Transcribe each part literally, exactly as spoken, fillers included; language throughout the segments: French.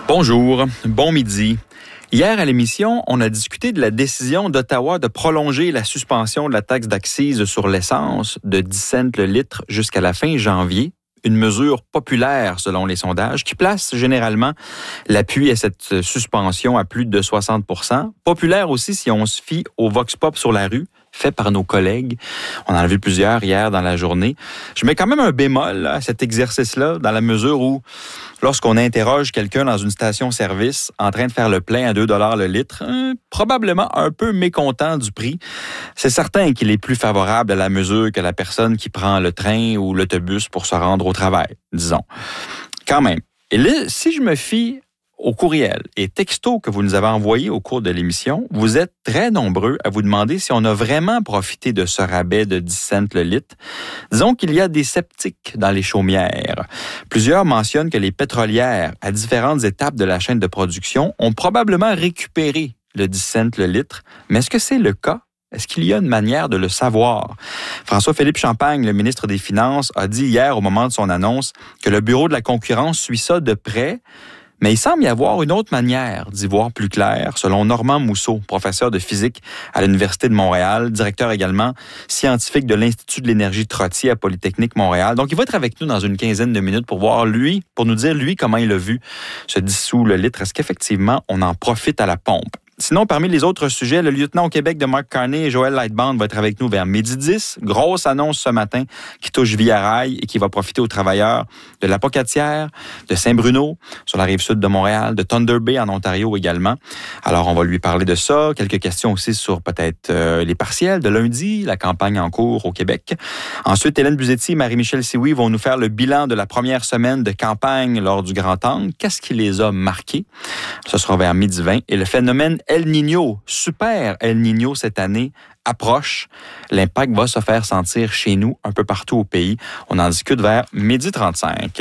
Bonjour, bon midi. Hier à l'émission, on a discuté de la décision d'Ottawa de prolonger la suspension de la taxe d'accise sur l'essence de dix cents le litre jusqu'à la fin janvier. Une mesure populaire selon les sondages qui place généralement l'appui à cette suspension à plus de soixante pour cent. Populaire aussi si on se fie au vox pop sur la rue, fait par nos collègues. On en a vu plusieurs hier dans la journée. Je mets quand même un bémol là, à cet exercice-là, dans la mesure où, lorsqu'on interroge quelqu'un dans une station-service en train de faire le plein à deux dollars le litre, hein, probablement un peu mécontent du prix, c'est certain qu'il est plus favorable à la mesure que la personne qui prend le train ou l'autobus pour se rendre au travail, disons. Quand même. Et là, si je me fie au courriel et texto que vous nous avez envoyé au cours de l'émission, vous êtes très nombreux à vous demander si on a vraiment profité de ce rabais de dix cents le litre. Disons qu'il y a des sceptiques dans les chaumières. Plusieurs mentionnent que les pétrolières, à différentes étapes de la chaîne de production, ont probablement récupéré le dix cents le litre. Mais est-ce que c'est le cas? Est-ce qu'il y a une manière de le savoir? François-Philippe Champagne, le ministre des Finances, a dit hier au moment de son annonce que le Bureau de la concurrence suit ça de près. Mais il semble y avoir une autre manière d'y voir plus clair, selon Normand Mousseau, professeur de physique à l'Université de Montréal, directeur également scientifique de l'Institut de l'énergie Trottier à Polytechnique Montréal. Donc, il va être avec nous dans une quinzaine de minutes pour voir, lui, pour nous dire, lui, comment il a vu se dissout le litre. Est-ce qu'effectivement, on en profite à la pompe? Sinon, parmi les autres sujets, le lieutenant au Québec de Mark Carney et Joël Lightbound va être avec nous vers midi dix. Grosse annonce ce matin qui touche Via Rail et qui va profiter aux travailleurs de la Pocatière, de Saint-Bruno, sur la rive sud de Montréal, de Thunder Bay en Ontario également. Alors, on va lui parler de ça. Quelques questions aussi sur peut-être euh, les partiels de lundi, la campagne en cours au Québec. Ensuite, Hélène Buzetti et Marie-Michel Sioui vont nous faire le bilan de la première semaine de campagne lors du Grand Angle. Qu'est-ce qui les a marqués? Ce sera vers midi vingt. Et le phénomène El Niño, super El Niño cette année, approche. L'impact va se faire sentir chez nous, un peu partout au pays. On en discute vers midi trente-cinq.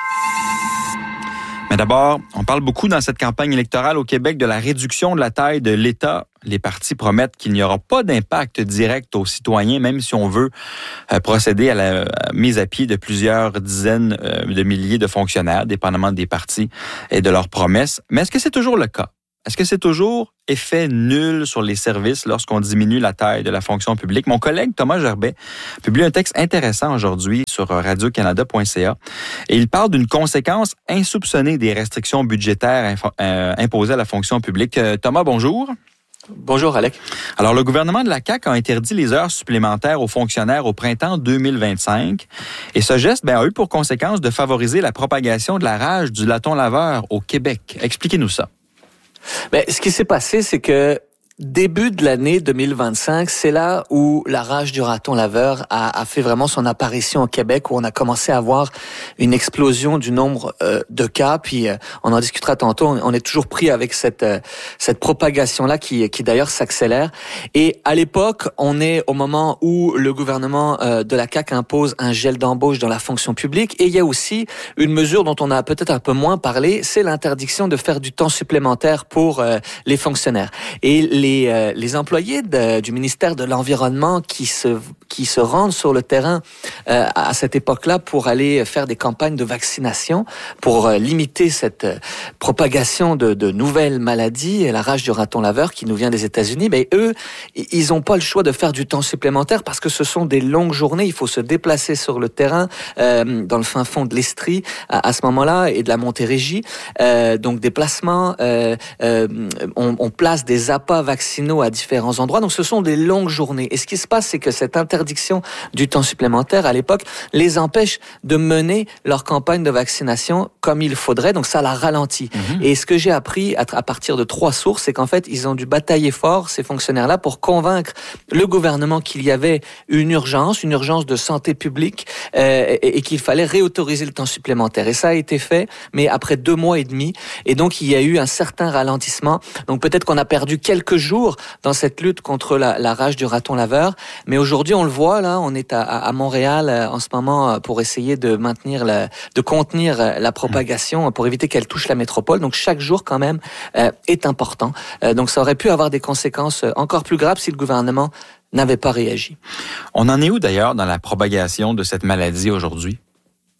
Mais d'abord, on parle beaucoup dans cette campagne électorale au Québec de la réduction de la taille de l'État. Les partis promettent qu'il n'y aura pas d'impact direct aux citoyens, même si on veut euh, procéder à la à mise à pied de plusieurs dizaines euh, de milliers de fonctionnaires, dépendamment des partis et de leurs promesses. Mais est-ce que c'est toujours le cas? Est-ce que c'est toujours effet nul sur les services lorsqu'on diminue la taille de la fonction publique? Mon collègue Thomas Gerbet publie un texte intéressant aujourd'hui sur radio canada point c a et il parle d'une conséquence insoupçonnée des restrictions budgétaires info- euh, imposées à la fonction publique. Euh, Thomas, bonjour. Bonjour, Alec. Alors, le gouvernement de la C A Q a interdit les heures supplémentaires aux fonctionnaires au printemps deux mille vingt-cinq. Et ce geste ben, a eu pour conséquence de favoriser la propagation de la rage du laton laveur au Québec. Expliquez-nous ça. Ben, ce qui s'est passé, c'est que début de l'année deux mille vingt-cinq, c'est là où la rage du raton laveur a, a fait vraiment son apparition au Québec, où on a commencé à voir une explosion du nombre euh, de cas. Puis euh, on en discutera tantôt. On, on est toujours pris avec cette euh, cette propagation-là qui qui d'ailleurs s'accélère. Et à l'époque, on est au moment où le gouvernement euh, de la C A Q impose un gel d'embauche dans la fonction publique. Et il y a aussi une mesure dont on a peut-être un peu moins parlé, c'est l'interdiction de faire du temps supplémentaire pour euh, les fonctionnaires. Et les Les, euh, les employés de, du ministère de l'Environnement qui se, qui se rendent sur le terrain euh, à cette époque-là pour aller faire des campagnes de vaccination, pour euh, limiter cette euh, propagation de, de nouvelles maladies, la rage du raton laveur qui nous vient des États-Unis, mais eux, ils n'ont pas le choix de faire du temps supplémentaire parce que ce sont des longues journées, il faut se déplacer sur le terrain, euh, dans le fin fond de l'Estrie à, à ce moment-là, et de la Montérégie, euh, donc déplacement, euh, euh, on, on place des appâts vaccinaux à différents endroits. Donc, ce sont des longues journées. Et ce qui se passe, c'est que cette interdiction du temps supplémentaire, à l'époque, les empêche de mener leur campagne de vaccination comme il faudrait. Donc, ça la ralentit. Mmh. Et ce que j'ai appris à, à partir de trois sources, c'est qu'en fait, ils ont dû batailler fort, ces fonctionnaires-là, pour convaincre le gouvernement qu'il y avait une urgence, une urgence de santé publique, euh, et, et qu'il fallait réautoriser le temps supplémentaire. Et ça a été fait, mais après deux mois et demi. Et donc, il y a eu un certain ralentissement. Donc, peut-être qu'on a perdu quelques jours dans cette lutte contre la, la rage du raton laveur. Mais aujourd'hui, on le voit, là, on est à, à Montréal euh, en ce moment pour essayer de maintenir, la, de contenir la propagation, pour éviter qu'elle touche la métropole. Donc, chaque jour, quand même, euh, est important. Euh, donc, ça aurait pu avoir des conséquences encore plus graves si le gouvernement n'avait pas réagi. On en est où, d'ailleurs, dans la propagation de cette maladie aujourd'hui?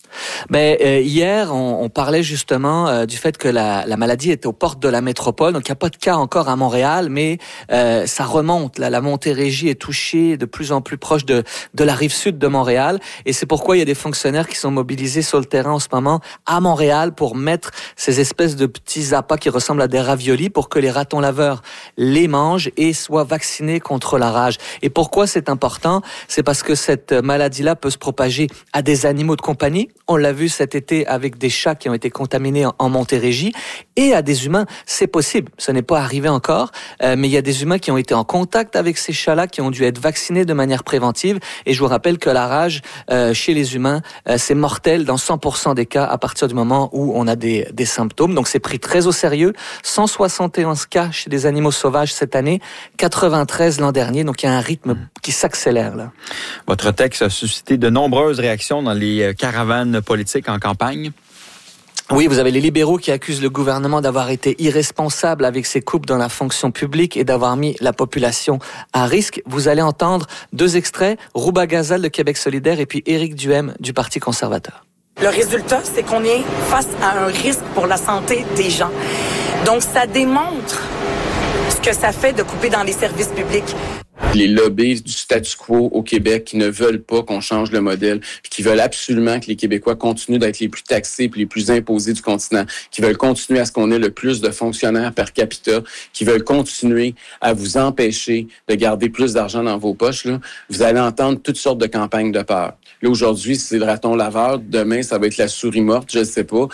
Ben, euh, hier, on, on parlait justement euh, du fait que la, la maladie était aux portes de la métropole. Donc, il n'y a pas de cas encore à Montréal, mais euh, ça remonte. Là, la Montérégie est touchée de plus en plus proche de, de la rive sud de Montréal. Et c'est pourquoi il y a des fonctionnaires qui sont mobilisés sur le terrain en ce moment à Montréal pour mettre ces espèces de petits appâts qui ressemblent à des raviolis pour que les ratons laveurs les mangent et soient vaccinés contre la rage. Et pourquoi c'est important? C'est parce que cette maladie-là peut se propager à des animaux de compagnie. On l'a vu cet été avec des chats qui ont été contaminés en, en Montérégie et à des humains. C'est possible. Ce n'est pas arrivé encore, euh, mais il y a des humains qui ont été en contact avec ces chats-là, qui ont dû être vaccinés de manière préventive. Et je vous rappelle que la rage euh, chez les humains, euh, c'est mortel dans cent pour cent des cas à partir du moment où on a des, des symptômes. Donc c'est pris très au sérieux. cent soixante et onze cas chez des animaux sauvages cette année, quatre-vingt-treize l'an dernier. Donc il y a un rythme qui s'accélère là. Votre texte a suscité de nombreuses réactions dans les caravanes politiques en campagne. Oui, vous avez les libéraux qui accusent le gouvernement d'avoir été irresponsable avec ses coupes dans la fonction publique et d'avoir mis la population à risque. Vous allez entendre deux extraits, Rouba Ghazal de Québec solidaire et puis Éric Duhem du Parti conservateur. Le résultat, c'est qu'on est face à un risque pour la santé des gens. Donc, ça démontre ce que ça fait de couper dans les services publics. Les lobbies du statu quo au Québec qui ne veulent pas qu'on change le modèle, puis qui veulent absolument que les Québécois continuent d'être les plus taxés puis les plus imposés du continent, qui veulent continuer à ce qu'on ait le plus de fonctionnaires per capita, qui veulent continuer à vous empêcher de garder plus d'argent dans vos poches, là, vous allez entendre toutes sortes de campagnes de peur. Là, aujourd'hui, c'est le raton laveur. Demain, ça va être la souris morte, je ne sais pas.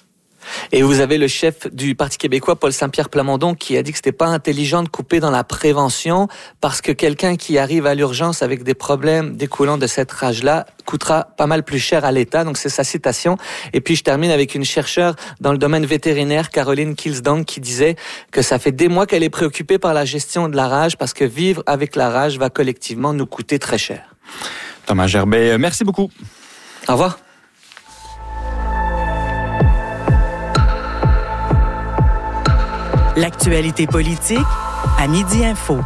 Et vous avez le chef du Parti québécois, Paul Saint-Pierre Plamondon, qui a dit que c'était pas intelligent de couper dans la prévention parce que quelqu'un qui arrive à l'urgence avec des problèmes découlant de cette rage-là coûtera pas mal plus cher à l'État. Donc, c'est sa citation. Et puis, je termine avec une chercheure dans le domaine vétérinaire, Caroline Kilsdong, qui disait que ça fait des mois qu'elle est préoccupée par la gestion de la rage parce que vivre avec la rage va collectivement nous coûter très cher. Thomas Gerbet, merci beaucoup. Au revoir. L'actualité politique à Midi Info.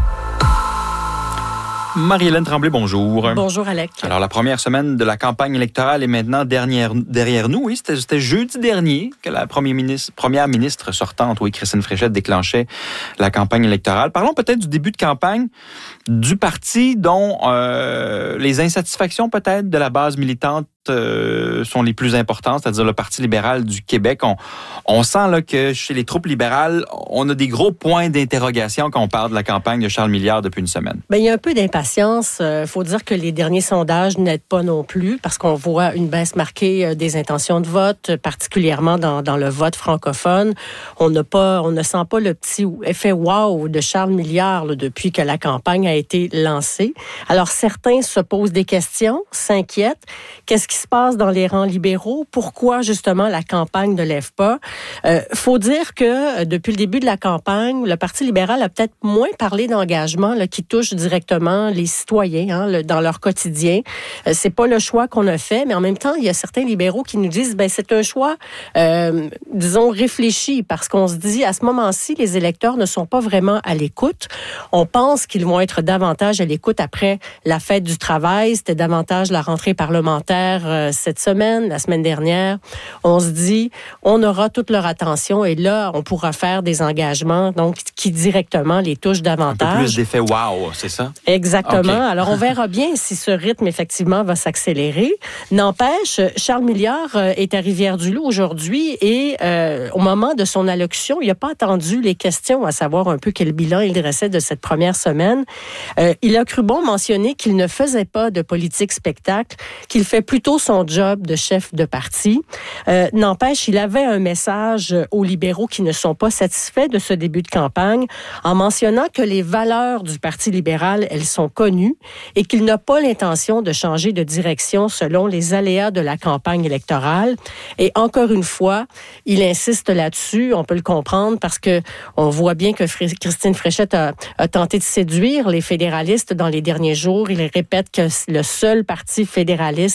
Marie-Hélène Tremblay, bonjour. Bonjour, Alec. Alors, la première semaine de la campagne électorale est maintenant derrière, derrière nous. Oui, c'était, c'était jeudi dernier que la première ministre, première ministre sortante, oui, Christine Fréchette, déclenchait la campagne électorale. Parlons peut-être du début de campagne du parti dont euh, les insatisfactions peut-être de la base militante euh, sont les plus importantes, c'est-à-dire le Parti libéral du Québec. On, on sent là que chez les troupes libérales, on a des gros points d'interrogation quand on parle de la campagne de Charles Milliard depuis une semaine. Bien, il y a un peu d'impatience. Il euh, faut dire que les derniers sondages n'aident pas non plus parce qu'on voit une baisse marquée euh, des intentions de vote, particulièrement dans, dans le vote francophone. On n'a pas, on ne sent pas le petit effet wow de Charles Milliard là, depuis que la campagne a été lancée. Alors, certains se posent des questions, s'inquiètent. Qu'est-ce qui se passe dans les rangs libéraux? Pourquoi, justement, la campagne ne lève pas? Euh, faut dire que euh, depuis le début de la campagne, le Parti libéral a peut-être moins parlé d'engagement là, qui touche directement les citoyens hein, le, dans leur quotidien. Euh, c'est pas le choix qu'on a fait, mais en même temps, il y a certains libéraux qui nous disent ben c'est un choix, euh, disons, réfléchi, parce qu'on se dit, à ce moment-ci, les électeurs ne sont pas vraiment à l'écoute. On pense qu'ils vont être davantage à l'écoute après la fête du travail. C'était davantage la rentrée parlementaire euh, cette semaine, la semaine dernière. On se dit, on aura toute leur attention et là, on pourra faire des engagements donc qui directement les touchent davantage. Un peu plus d'effet wow, c'est ça? Exactement. Okay. Alors, on verra bien si ce rythme, effectivement, va s'accélérer. N'empêche, Charles Milliard euh, est à Rivière-du-Loup aujourd'hui et euh, au moment de son allocution, il n'a pas attendu les questions, à savoir un peu quel bilan il dressait de cette première semaine. Euh, il a cru bon mentionner qu'il ne faisait pas de politique spectacle, qu'il fait plutôt son job de chef de parti. Euh, n'empêche, il avait un message aux libéraux qui ne sont pas satisfaits de ce début de campagne en mentionnant que les valeurs du Parti libéral, elles sont connues et qu'il n'a pas l'intention de changer de direction selon les aléas de la campagne électorale. Et encore une fois, il insiste là-dessus, on peut le comprendre parce que on voit bien que Christine Fréchette a, a tenté de séduire les fédéralistes dans les derniers jours. Il répète que le seul parti fédéraliste,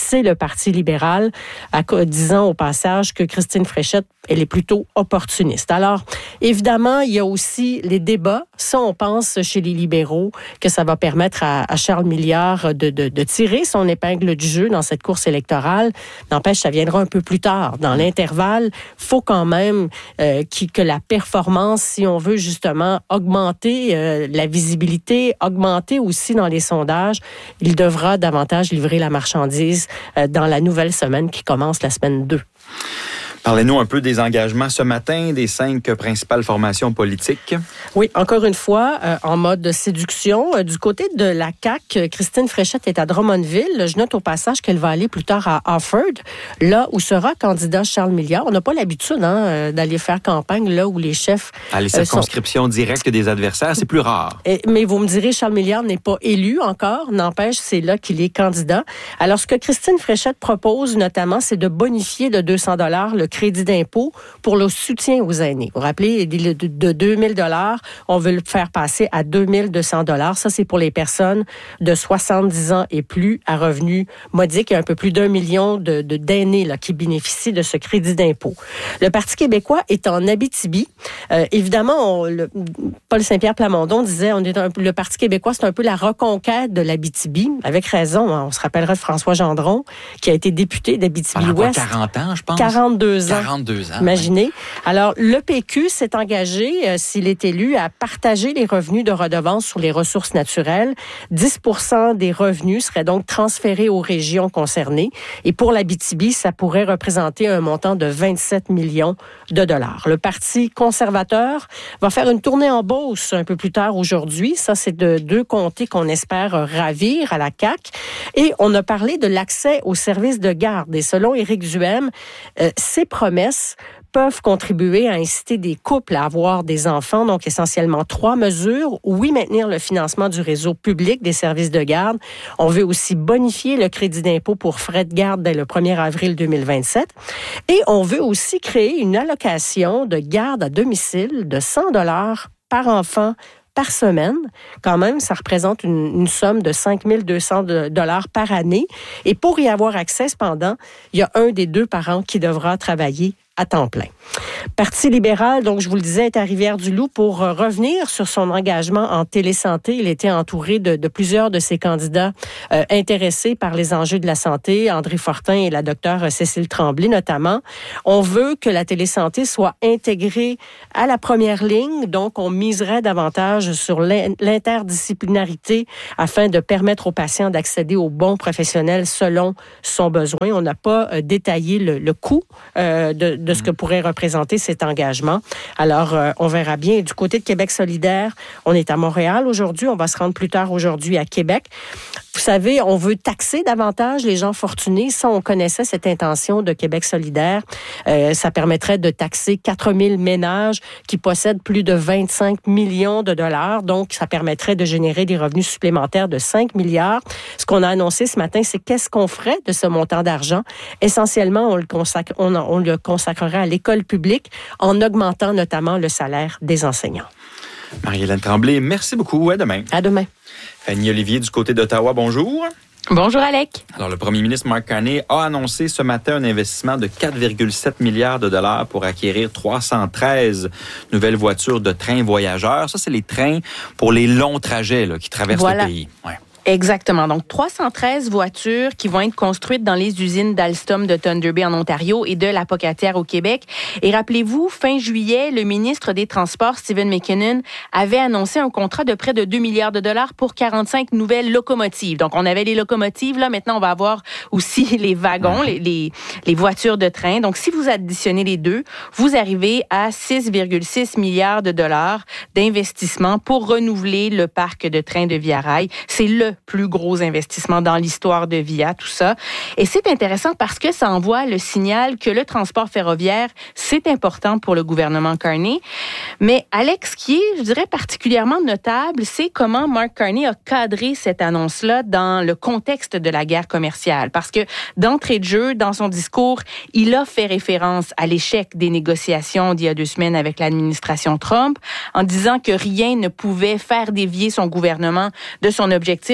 c'est le Parti libéral, à, disant au passage que Christine Fréchette, elle est plutôt opportuniste. Alors, évidemment, il y a aussi les débats. Ça, on pense chez les libéraux que ça va permettre à, à Charles Milliard de, de, de tirer son épingle du jeu dans cette course électorale. N'empêche, ça viendra un peu plus tard. Dans l'intervalle, faut quand même euh, qui, que la performance, si on veut justement augmenter euh, la visibilité, augmenter aussi dans les sondages, il devra davantage livrer la marchandise euh, dans la nouvelle semaine qui commence la semaine deux. Parlez-nous un peu des engagements ce matin des cinq principales formations politiques. Oui, encore une fois, euh, en mode de séduction. Euh, du côté de la C A Q, Christine Fréchette est à Drummondville. Je note au passage qu'elle va aller plus tard à Offord, là où sera candidat Charles Milliard. On n'a pas l'habitude hein, d'aller faire campagne là où les chefs... Ah, les circonscriptions euh, sont... directes des adversaires, c'est plus rare. Et, mais vous me direz, Charles Milliard n'est pas élu encore. N'empêche, c'est là qu'il est candidat. Alors, ce que Christine Fréchette propose notamment, c'est de bonifier de deux cents dollars le crédit d'impôt pour le soutien aux aînés. Vous vous rappelez, de deux mille dollars, on veut le faire passer à deux mille deux cents dollars. Ça, c'est pour les personnes de soixante-dix ans et plus à revenus modiques. Il y a un peu plus d'un million de, de, d'aînés là, qui bénéficient de ce crédit d'impôt. Le Parti québécois est en Abitibi. Euh, évidemment, on, le, Paul Saint-Pierre Plamondon disait on est un, le Parti québécois, c'est un peu la reconquête de l'Abitibi. Avec raison, hein, on se rappellera de François Gendron, qui a été député d'Abitibi-Ouest. quarante ans, je pense. quarante-deux ans. quarante-deux ans. Imaginez. Oui. Alors, le P Q s'est engagé, euh, s'il est élu, à partager les revenus de redevance sur les ressources naturelles. dix pour cent des revenus seraient donc transférés aux régions concernées. Et pour l'Abitibi, ça pourrait représenter un montant de vingt-sept millions de dollars. Le Parti conservateur va faire une tournée en Beauce un peu plus tard aujourd'hui. Ça, c'est de deux comtés qu'on espère ravir à la C A Q. Et on a parlé de l'accès aux services de garde. Et selon Éric Duhem, euh, ces promesses peuvent contribuer à inciter des couples à avoir des enfants. Donc, essentiellement, trois mesures. Oui, maintenir le financement du réseau public des services de garde. On veut aussi bonifier le crédit d'impôt pour frais de garde dès le premier avril deux mille vingt-sept. Et on veut aussi créer une allocation de garde à domicile de cent dollars par enfant par semaine. Quand même, ça représente une, une somme de cinq mille deux cents dollars par année. Et pour y avoir accès, cependant, il y a un des deux parents qui devra travailler à temps plein. Parti libéral, donc je vous le disais, est à Rivière-du-Loup pour revenir sur son engagement en télésanté. Il était entouré de, de plusieurs de ses candidats euh, intéressés par les enjeux de la santé, André Fortin et la docteure Cécile Tremblay notamment. On veut que la télésanté soit intégrée à la première ligne, donc on miserait davantage sur l'interdisciplinarité afin de permettre aux patients d'accéder aux bons professionnels selon son besoin. On n'a pas euh, détaillé le, le coût euh, de de ce que pourrait représenter cet engagement. Alors, euh, on verra bien. Du côté de Québec solidaire, on est à Montréal aujourd'hui. On va se rendre plus tard aujourd'hui à Québec. Vous savez, on veut taxer davantage les gens fortunés. Ça, on connaissait cette intention de Québec solidaire. Euh, ça permettrait de taxer quatre mille ménages qui possèdent plus de vingt-cinq millions de dollars. Donc, ça permettrait de générer des revenus supplémentaires de cinq milliards. Ce qu'on a annoncé ce matin, c'est qu'est-ce qu'on ferait de ce montant d'argent. Essentiellement, on le consacre, on, on le consacrerait à l'école publique en augmentant notamment le salaire des enseignants. Marie-Hélène Tremblay, merci beaucoup. À demain. À demain. Fanny Olivier du côté d'Ottawa, bonjour. Bonjour, Alec. Alors, le premier ministre Mark Carney a annoncé ce matin un investissement de quatre virgule sept milliards de dollars pour acquérir trois cent treize nouvelles voitures de trains voyageurs. Ça, c'est les trains pour les longs trajets là, qui traversent voilà. le pays. Ouais. Exactement. Donc, trois cent treize voitures qui vont être construites dans les usines d'Alstom de Thunder Bay en Ontario et de la Pocatière au Québec. Et rappelez-vous, fin juillet, le ministre des Transports, Stephen McKinnon, avait annoncé un contrat de près de deux milliards de dollars pour quarante-cinq nouvelles locomotives. Donc, on avait les locomotives. Là, maintenant, on va avoir aussi les wagons, les, les, les voitures de train. Donc, si vous additionnez les deux, vous arrivez à six virgule six milliards de dollars d'investissement pour renouveler le parc de trains de Via Rail. C'est le plus gros investissement dans l'histoire de Via, tout ça. Et c'est intéressant parce que ça envoie le signal que le transport ferroviaire, c'est important pour le gouvernement Carney. Mais Alex, ce qui est, je dirais, particulièrement notable, c'est comment Mark Carney a cadré cette annonce-là dans le contexte de la guerre commerciale. Parce que d'entrée de jeu, dans son discours, il a fait référence à l'échec des négociations d'il y a deux semaines avec l'administration Trump, en disant que rien ne pouvait faire dévier son gouvernement de son objectif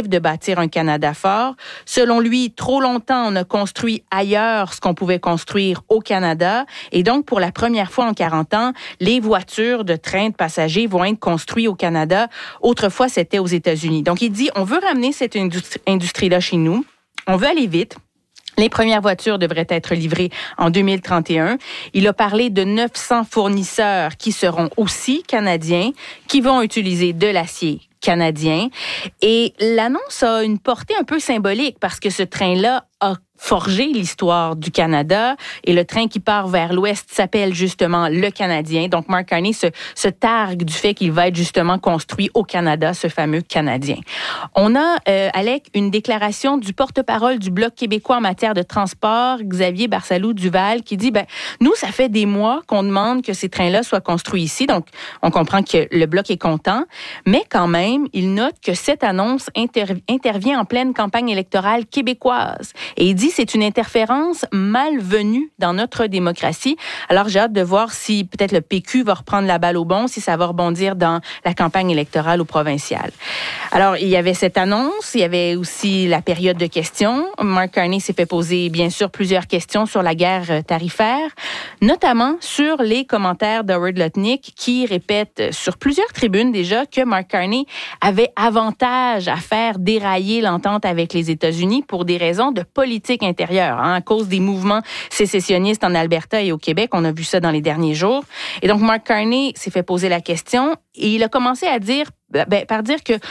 de bâtir un Canada fort. Selon lui, trop longtemps, on a construit ailleurs ce qu'on pouvait construire au Canada. Et donc, pour la première fois en quarante ans, les voitures de train de passagers vont être construites au Canada. Autrefois, c'était aux États-Unis. Donc, il dit, on veut ramener cette industrie, industrie-là chez nous. On veut aller vite. Les premières voitures devraient être livrées en deux mille trente et un. Il a parlé de neuf cents fournisseurs qui seront aussi canadiens, qui vont utiliser de l'acier canadien. Et l'annonce a une portée un peu symbolique parce que ce train-là a forgé l'histoire du Canada et le train qui part vers l'ouest s'appelle justement le Canadien. Donc, Mark Carney se, se targue du fait qu'il va être justement construit au Canada, ce fameux Canadien. On a, euh, Alec, une déclaration du porte-parole du Bloc québécois en matière de transport, Xavier Barsalou-Duval, qui dit, ben, nous, ça fait des mois qu'on demande que ces trains-là soient construits ici. Donc, on comprend que le Bloc est content, mais quand même, il note que cette annonce inter- intervient en pleine campagne électorale québécoise. Et il dit, c'est une interférence malvenue dans notre démocratie. Alors, j'ai hâte de voir si peut-être le P Q va reprendre la balle au bon, si ça va rebondir dans la campagne électorale ou provinciale. Alors, il y avait cette annonce, il y avait aussi la période de questions. Mark Carney s'est fait poser, bien sûr, plusieurs questions sur la guerre tarifaire, notamment sur les commentaires d'Howard Lutnick, qui répète sur plusieurs tribunes déjà que Mark Carney avait avantage à faire dérailler l'entente avec les États-Unis pour des raisons de politique intérieure, hein, à cause des mouvements sécessionnistes en Alberta et au Québec. On a vu ça dans les derniers jours. Et donc, Mark Carney s'est fait poser la question et il a commencé à dire Ben, par dire que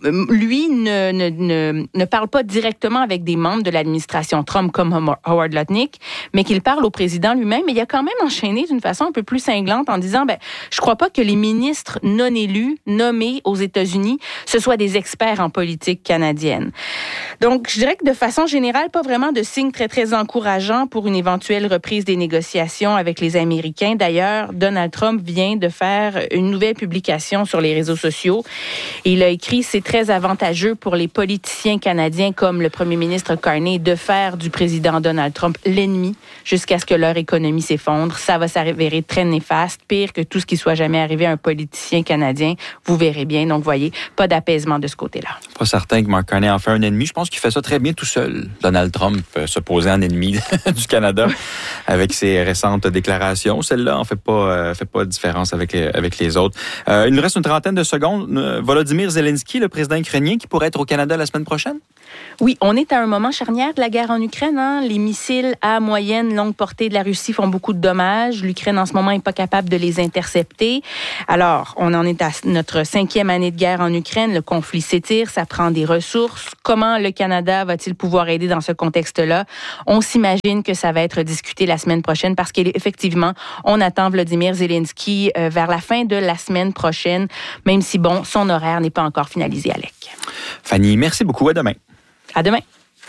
lui ne, ne, ne, ne parle pas directement avec des membres de l'administration Trump comme Howard Lutnick, mais qu'il parle au président lui-même. Et il a quand même enchaîné d'une façon un peu plus cinglante en disant, ben, je crois pas que les ministres non élus, nommés aux États-Unis, ce soient des experts en politique canadienne. Donc, je dirais que de façon générale, pas vraiment de signe très, très encourageant pour une éventuelle reprise des négociations avec les Américains. D'ailleurs, Donald Trump vient de faire une nouvelle publication sur les réseaux sociaux. Il a écrit « C'est très avantageux pour les politiciens canadiens comme le premier ministre Carney de faire du président Donald Trump l'ennemi jusqu'à ce que leur économie s'effondre. Ça va s'avérer très néfaste, pire que tout ce qui soit jamais arrivé à un politicien canadien. Vous verrez bien. Donc, voyez, pas d'apaisement de ce côté-là. » Pas certain que Mark Carney en fait un ennemi. Je pense qu'il fait ça très bien tout seul. Donald Trump euh, se poser en ennemi du Canada avec ses récentes déclarations. Celle-là en fait pas, euh, fait pas de différence avec les, avec les autres. Euh, il nous reste une trentaine de secondes. Volodymyr Zelensky, le président ukrainien, qui pourrait être au Canada la semaine prochaine? Oui, on est à un moment charnière de la guerre en Ukraine. Hein. Les missiles à moyenne, longue portée de la Russie font beaucoup de dommages. L'Ukraine, en ce moment, n'est pas capable de les intercepter. Alors, on en est à notre cinquième année de guerre en Ukraine. Le conflit s'étire, ça prend des ressources. Comment le Canada va-t-il pouvoir aider dans ce contexte-là? On s'imagine que ça va être discuté la semaine prochaine parce qu'effectivement, on attend Volodymyr Zelensky euh, vers la fin de la semaine prochaine, même si, bon, son horaire n'est pas encore finalisé, Alec. Fanny, merci beaucoup. À demain. À demain.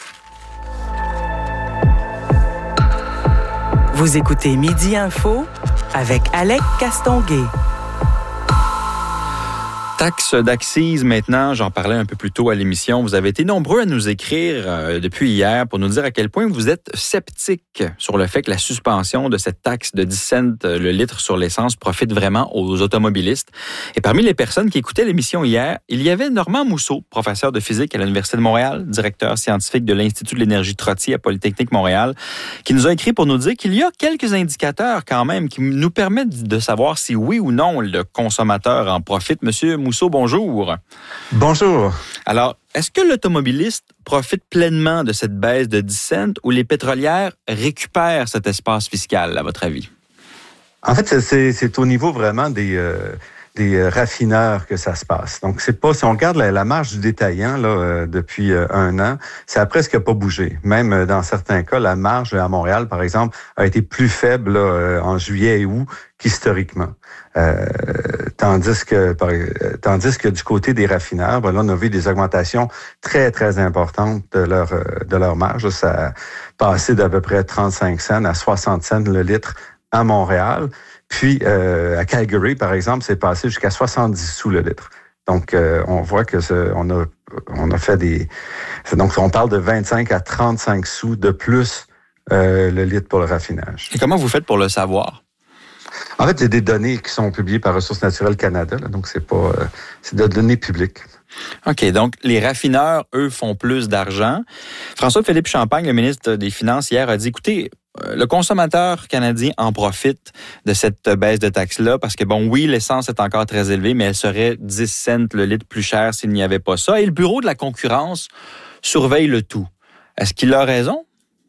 Vous écoutez Midi Info avec Alec Castonguay. Taxe d'accise maintenant, j'en parlais un peu plus tôt à l'émission. Vous avez été nombreux à nous écrire euh, depuis hier pour nous dire à quel point vous êtes sceptiques sur le fait que la suspension de cette taxe de dix cents le litre sur l'essence profite vraiment aux automobilistes. Et parmi les personnes qui écoutaient l'émission hier, il y avait Normand Mousseau, professeur de physique à l'Université de Montréal, directeur scientifique de l'Institut de l'énergie Trottier à Polytechnique Montréal, qui nous a écrit pour nous dire qu'il y a quelques indicateurs quand même qui nous permettent de savoir si oui ou non le consommateur en profite. Monsieur Mousseau, bonjour. Bonjour. Alors, est-ce que l'automobiliste profite pleinement de cette baisse de dix cents ou les pétrolières récupèrent cet espace fiscal, à votre avis? En fait, c'est, c'est au niveau vraiment des, euh, des raffineurs que ça se passe. Donc, c'est pas, si on regarde la, la marge du détaillant là, euh, depuis euh, un an, ça a presque pas bougé. Même euh, dans certains cas, la marge à Montréal, par exemple, a été plus faible là, euh, en juillet et août qu'historiquement. Euh, tandis que par, euh, tandis que du côté des raffineurs, ben là, on a vu des augmentations très, très importantes de leur euh, de leur marge. Ça a passé d'à peu près trente-cinq cents à soixante cents le litre à Montréal. Puis, euh, à Calgary, par exemple, c'est passé jusqu'à soixante-dix sous le litre. Donc, euh, on voit que ce, on a on a fait des... Donc, on parle de vingt-cinq à trente-cinq sous de plus euh, le litre pour le raffinage. Et comment vous faites pour le savoir? En fait, il y a des données qui sont publiées par Ressources naturelles Canada, là, donc c'est pas, euh, c'est des données publiques. OK, donc les raffineurs, eux, font plus d'argent. François-Philippe Champagne, le ministre des Finances, hier a dit, écoutez, le consommateur canadien en profite de cette baisse de taxe-là parce que, bon, oui, l'essence est encore très élevée, mais elle serait dix cents le litre plus cher s'il n'y avait pas ça. Et le Bureau de la concurrence surveille le tout. Est-ce qu'il a raison?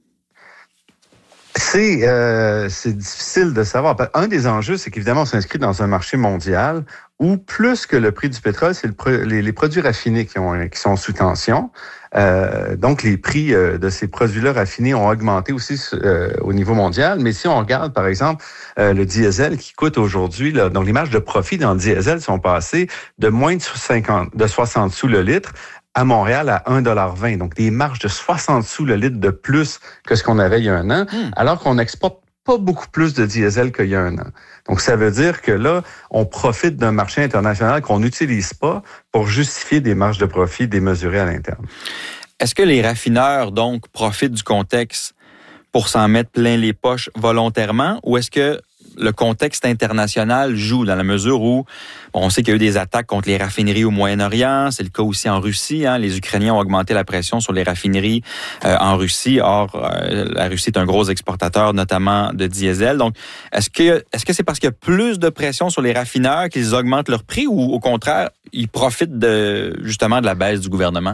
C'est, euh, c'est difficile de savoir. Un des enjeux, c'est qu'évidemment, on s'inscrit dans un marché mondial où plus que le prix du pétrole, c'est le, les, les produits raffinés qui, ont, qui sont sous tension. Euh, donc, les prix euh, de ces produits-là raffinés ont augmenté aussi euh, au niveau mondial. Mais si on regarde, par exemple, euh, le diesel qui coûte aujourd'hui, là, donc les marges de profit dans le diesel sont passées de moins de cinquante, de soixante sous le litre à Montréal à un dollar vingt. Donc, des marges de soixante sous le litre de plus que ce qu'on avait il y a un an, mmh. alors qu'on n'exporte pas beaucoup plus de diesel qu'il y a un an. Donc, ça veut dire que là, on profite d'un marché international qu'on n'utilise pas pour justifier des marges de profit démesurées à l'interne. Est-ce que les raffineurs, donc, profitent du contexte pour s'en mettre plein les poches volontairement ou est-ce que le contexte international joue dans la mesure où bon, on sait qu'il y a eu des attaques contre les raffineries au Moyen-Orient, c'est le cas aussi en Russie. Hein, les Ukrainiens ont augmenté la pression sur les raffineries euh, en Russie. Or, euh, la Russie est un gros exportateur, notamment de diesel. Donc, est-ce que est-ce que c'est parce qu'il y a plus de pression sur les raffineurs qu'ils augmentent leur prix ou au contraire, ils profitent de justement de la baisse du gouvernement?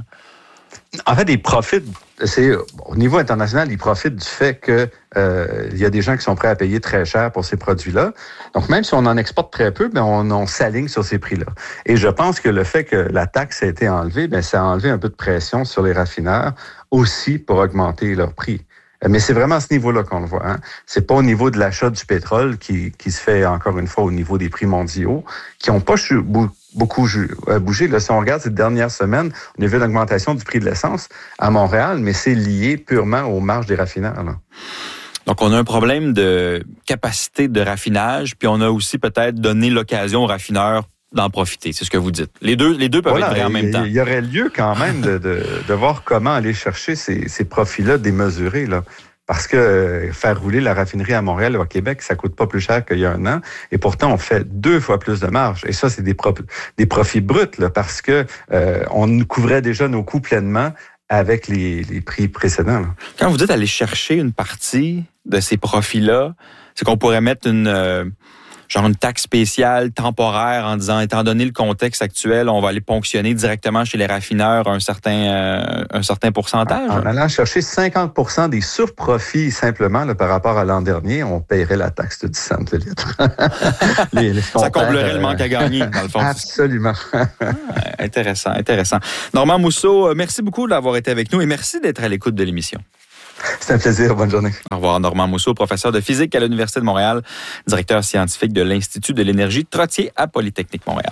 En fait, ils profitent, c'est au niveau international, ils profitent du fait que euh, il y a des gens qui sont prêts à payer très cher pour ces produits-là. Donc, même si on en exporte très peu, ben on, on s'aligne sur ces prix-là. Et je pense que le fait que la taxe a été enlevée, ben ça a enlevé un peu de pression sur les raffineurs aussi pour augmenter leur prix. Mais c'est vraiment à ce niveau-là qu'on le voit. Hein. C'est pas au niveau de l'achat du pétrole qui, qui se fait encore une fois au niveau des prix mondiaux, qui n'ont pas chu- beaucoup bougé. Là, si on regarde cette dernière semaine, on a vu une augmentation du prix de l'essence à Montréal, mais c'est lié purement aux marges des raffineurs. Là. Donc, on a un problème de capacité de raffinage, puis on a aussi peut-être donné l'occasion aux raffineurs d'en profiter. C'est ce que vous dites. Les deux, les deux peuvent voilà, être vrais en même temps. Il y aurait lieu quand même de, de, de voir comment aller chercher ces, ces profits-là démesurés, là. Parce que faire rouler la raffinerie à Montréal ou à Québec, ça coûte pas plus cher qu'il y a un an. Et pourtant, on fait deux fois plus de marge. Et ça, c'est des, pro- des profits bruts, là, parce que euh, on couvrait déjà nos coûts pleinement avec les, les prix précédents. Là. Quand vous dites aller chercher une partie de ces profits-là, c'est qu'on pourrait mettre une... Euh, genre une taxe spéciale temporaire en disant, étant donné le contexte actuel, on va aller ponctionner directement chez les raffineurs un certain, euh, un certain pourcentage? En, en allant chercher cinquante pour cent des surprofits simplement là, par rapport à l'an dernier, on paierait la taxe de dix cents le litre. les, les Ça comblerait euh... le manque à gagner, dans le fond. Absolument. ah, intéressant, intéressant. Normand Mousseau, merci beaucoup d'avoir été avec nous et merci d'être à l'écoute de l'émission. C'est un plaisir. Bonne journée. Au revoir, Normand Mousseau, professeur de physique à l'Université de Montréal, directeur scientifique de l'Institut de l'énergie Trottier à Polytechnique Montréal.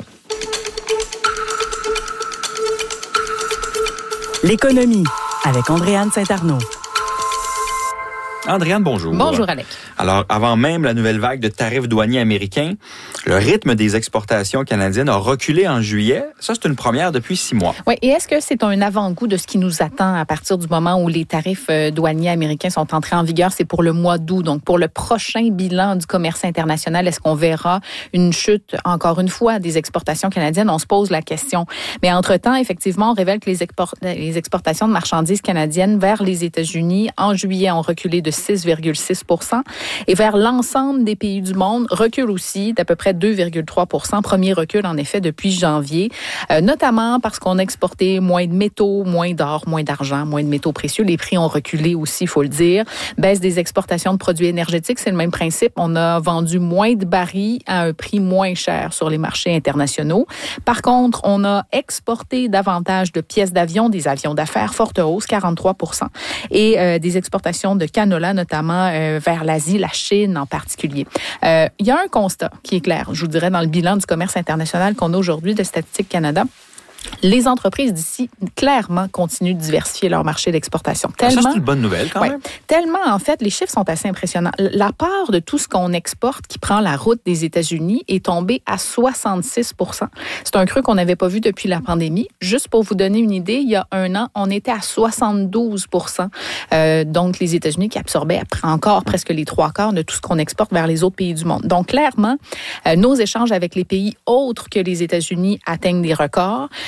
L'économie avec Andréane Saint-Arnaud. Andréane, bonjour. Bonjour, Alec. Alors, avant même la nouvelle vague de tarifs douaniers américains, le rythme des exportations canadiennes a reculé en juillet. Ça, c'est une première depuis six mois. Oui, et est-ce que c'est un avant-goût de ce qui nous attend à partir du moment où les tarifs douaniers américains sont entrés en vigueur? C'est pour le mois d'août. Donc, pour le prochain bilan du commerce international, est-ce qu'on verra une chute, encore une fois, des exportations canadiennes? On se pose la question. Mais entre-temps, effectivement, on révèle que les, export- les exportations de marchandises canadiennes vers les États-Unis, en juillet, ont reculé de six virgule six pour cent et vers l'ensemble des pays du monde recule aussi d'à peu près deux virgule trois pour cent. Premier recul, en effet, depuis janvier, euh, notamment parce qu'on a exporté moins de métaux, moins d'or, moins d'argent, moins de métaux précieux. Les prix ont reculé aussi, il faut le dire. Baisse des exportations de produits énergétiques, c'est le même principe. On a vendu moins de barils à un prix moins cher sur les marchés internationaux. Par contre, on a exporté davantage de pièces d'avion, des avions d'affaires, forte hausse, quarante-trois pour cent, et euh, des exportations de canola, notamment euh, vers l'Asie, la Chine en particulier. Euh, il y a un constat qui est clair, je vous dirais, dans le bilan du commerce international qu'on a aujourd'hui de Statistique Canada. Les entreprises d'ici, clairement, continuent de diversifier leur marché d'exportation. Tellement, ça, c'est une bonne nouvelle, quand ouais, même. Tellement, en fait, les chiffres sont assez impressionnants. La part de tout ce qu'on exporte qui prend la route des États-Unis est tombée à soixante-six pour cent. C'est un creux qu'on n'avait pas vu depuis la pandémie. Juste pour vous donner une idée, il y a un an, on était à soixante-douze pour cent. Euh, donc, les États-Unis qui absorbaient après encore presque les trois quarts de tout ce qu'on exporte vers les autres pays du monde. Donc, clairement, euh, nos échanges avec les pays autres que les États-Unis atteignent des records.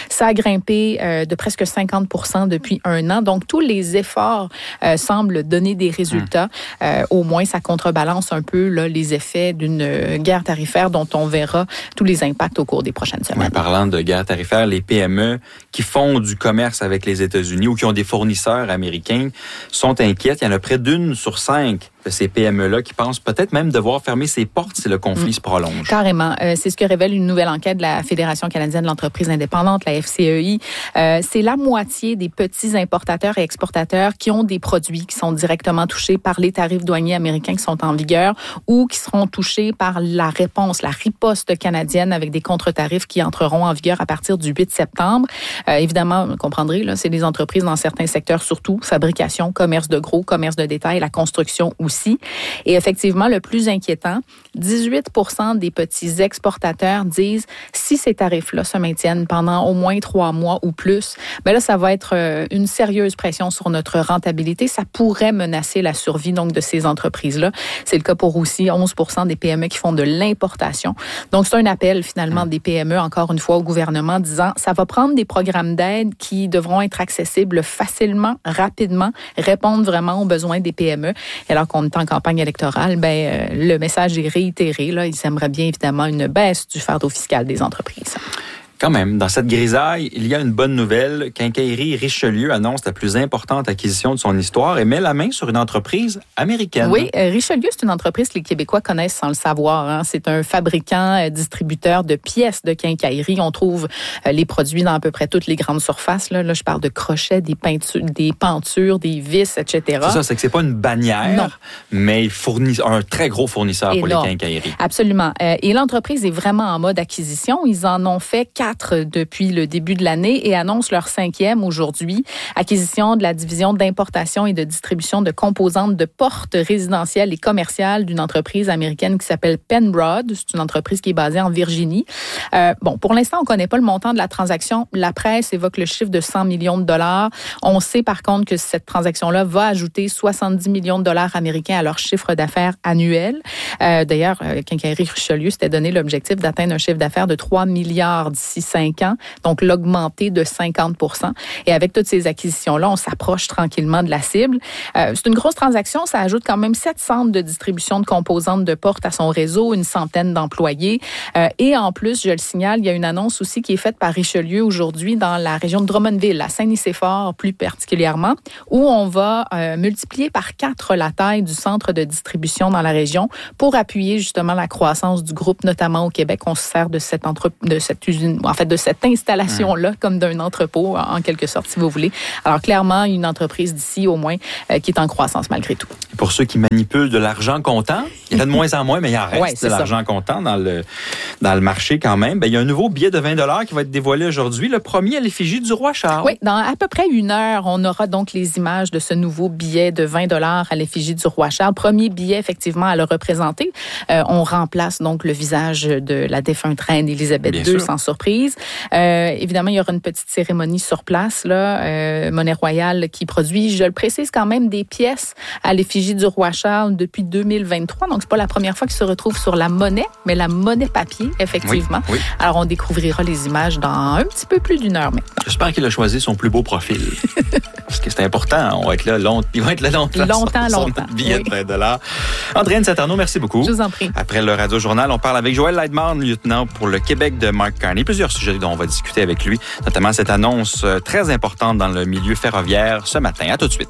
Ça a grimpé euh, de presque cinquante pour cent depuis un an. Donc, tous les efforts euh, semblent donner des résultats. Mmh. Euh, au moins, ça contrebalance un peu là, les effets d'une guerre tarifaire dont on verra tous les impacts au cours des prochaines semaines. Ouais, parlant de guerre tarifaire, les P M E qui font du commerce avec les États-Unis ou qui ont des fournisseurs américains sont inquiètes. Il y en a près d'une sur cinq de ces P M E-là qui pensent peut-être même devoir fermer ses portes si le conflit mmh. se prolonge. Carrément. Euh, c'est ce que révèle une nouvelle enquête de la Fédération canadienne de l'entreprise indépendante, la F C E I. Euh, c'est la moitié des petits importateurs et exportateurs qui ont des produits qui sont directement touchés par les tarifs douaniers américains qui sont en vigueur ou qui seront touchés par la réponse, la riposte canadienne avec des contre-tarifs qui entreront en vigueur à partir du huit septembre. Euh, évidemment, vous comprendrez, là, c'est des entreprises dans certains secteurs, surtout fabrication, commerce de gros, commerce de détail, la construction aussi. Et effectivement, le plus inquiétant, dix-huit pour cent des petits exportateurs disent si ces tarifs-là se maintiennent pendant au moins trois mois ou plus, ben là, ça va être une sérieuse pression sur notre rentabilité. Ça pourrait menacer la survie donc de ces entreprises-là. C'est le cas pour aussi onze pour cent des P M E qui font de l'importation. Donc, c'est un appel finalement des P M E, encore une fois, au gouvernement disant ça va prendre des programmes d'aide qui devront être accessibles facilement, rapidement, répondre vraiment aux besoins des P M E. Et alors qu'on est en campagne électorale, ben, euh, le message est réitéré. Là, ils aimeraient bien évidemment une baisse du fardeau fiscal des entreprises. Quand même, dans cette grisaille, il y a une bonne nouvelle. Quincaillerie Richelieu annonce la plus importante acquisition de son histoire et met la main sur une entreprise américaine. Oui, euh, Richelieu, c'est une entreprise que les Québécois connaissent sans le savoir. Hein. C'est un fabricant, euh, distributeur de pièces de quincaillerie. On trouve euh, les produits dans à peu près toutes les grandes surfaces. Là, là je parle de crochets, des peintures, des pentures, des vis, et cetera. C'est ça, c'est que c'est pas une bannière, non. mais il fournit un très gros fournisseur Énorme. Pour les quincailleries. Absolument. Euh, et l'entreprise est vraiment en mode acquisition. Ils en ont fait quatre depuis le début de l'année et annoncent leur cinquième aujourd'hui. Acquisition de la division d'importation et de distribution de composantes de portes résidentielles et commerciales d'une entreprise américaine qui s'appelle Penrod. C'est une entreprise qui est basée en Virginie. Euh, bon, pour l'instant, on ne connaît pas le montant de la transaction. La presse évoque le chiffre de cent millions de dollars. On sait par contre que cette transaction-là va ajouter soixante-dix millions de dollars américains à leur chiffre d'affaires annuel. Euh, d'ailleurs, Quincaillerie Richelieu s'était donné l'objectif d'atteindre un chiffre d'affaires de trois milliards d'ici cinq ans, donc l'augmenter de cinquante pour cent. Et avec toutes ces acquisitions-là, on s'approche tranquillement de la cible. Euh, c'est une grosse transaction, ça ajoute quand même sept centres de distribution de composantes de portes à son réseau, une centaine d'employés. Euh, et en plus, je le signale, il y a une annonce aussi qui est faite par Richelieu aujourd'hui dans la région de Drummondville, à Saint-Nicéphore plus particulièrement, où on va euh, multiplier par quatre la taille du centre de distribution dans la région pour appuyer justement la croissance du groupe, notamment au Québec. On se sert de cette, entre... de cette usine, en fait, de cette installation-là, mmh. comme d'un entrepôt, en quelque sorte, si vous voulez. Alors, clairement, une entreprise d'ici, au moins, euh, qui est en croissance malgré tout. Et pour ceux qui manipulent de l'argent comptant, il y en a de moins en moins, mais il en reste ouais, de l'argent ça. comptant dans le, dans le marché quand même. Bien, il y a un nouveau billet de vingt dollars qui va être dévoilé aujourd'hui, le premier à l'effigie du roi Charles. Oui, dans à peu près une heure, on aura donc les images de ce nouveau billet de vingt dollars à l'effigie du roi Charles. Premier billet, effectivement, à le représenter. Euh, on remplace donc le visage de la défunte reine Élisabeth Bien deux, sûr. Sans surprise. Euh, évidemment, il y aura une petite cérémonie sur place, là, euh, Monnaie Royale qui produit, je le précise quand même, des pièces à l'effigie du roi Charles depuis deux mille vingt-trois. Donc, c'est pas la première fois qu'il se retrouve sur la monnaie, mais la monnaie papier, effectivement. Oui, oui. Alors, on découvrira les images dans un petit peu plus d'une heure maintenant. J'espère qu'il a choisi son plus beau profil. Parce que c'est important, on va être là longtemps. Il va être là longtemps. Longtemps, son, longtemps. Son billet oui. de vingt dollars. Andréane Saint-Arnaud, merci beaucoup. Je vous en prie. Après le Radio Journal, on parle avec Joël Lightman, lieutenant pour le Québec de Mark Carney. Plusieurs sujets dont on va discuter avec lui, notamment cette annonce très importante dans le milieu ferroviaire ce matin. À tout de suite.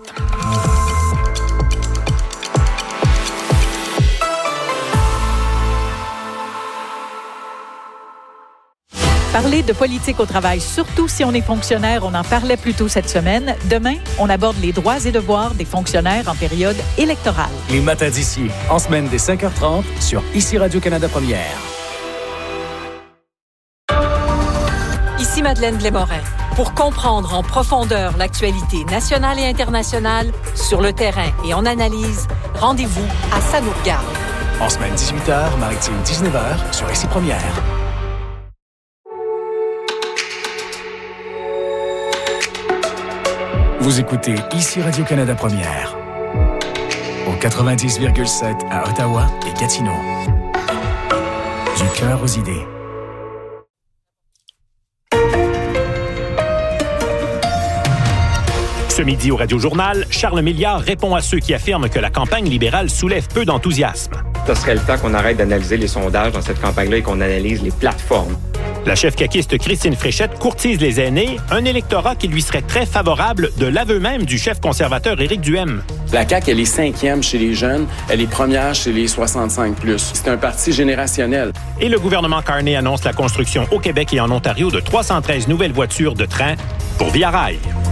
Parler de politique au travail, surtout si on est fonctionnaire, on en parlait plus tôt cette semaine. Demain, on aborde les droits et devoirs des fonctionnaires en période électorale. Les matins d'ici, en semaine dès cinq heures trente, sur Ici Radio-Canada Première. Ici Madeleine Blais-Morin. Pour comprendre en profondeur l'actualité nationale et internationale, sur le terrain et en analyse, rendez-vous à Ça nous regarde. En semaine dix-huit heures, maritime dix-neuf heures, sur Ici Première. Vous écoutez Ici Radio-Canada Première. Au quatre-vingt-dix virgule sept à Ottawa et Gatineau. Du cœur aux idées. Ce midi au Radio-Journal, Charles Milliard répond à ceux qui affirment que la campagne libérale soulève peu d'enthousiasme. Ce serait le temps qu'on arrête d'analyser les sondages dans cette campagne-là et qu'on analyse les plateformes. La chef caquiste Christine Fréchette courtise les aînés, un électorat qui lui serait très favorable de l'aveu même du chef conservateur Éric Duhaime. La C A Q, elle est cinquième chez les jeunes, elle est première chez les soixante-cinq plus. C'est un parti générationnel. Et le gouvernement Carney annonce la construction au Québec et en Ontario de trois cent treize nouvelles voitures de train pour Via Rail.